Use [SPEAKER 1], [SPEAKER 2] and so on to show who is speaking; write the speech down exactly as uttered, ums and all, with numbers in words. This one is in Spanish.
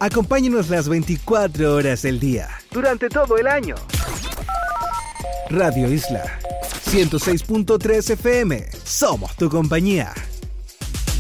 [SPEAKER 1] Acompáñenos las veinticuatro horas del día, durante todo el año. Radio Isla ciento seis punto tres F M. Somos tu compañía.